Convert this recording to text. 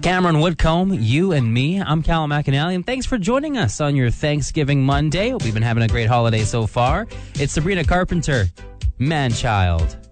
Cameron Woodcomb, you and me. I'm Callum McAnally, and thanks for joining us on your Thanksgiving Monday. Hope you've been having a great holiday so far. It's Sabrina Carpenter, Man-Child.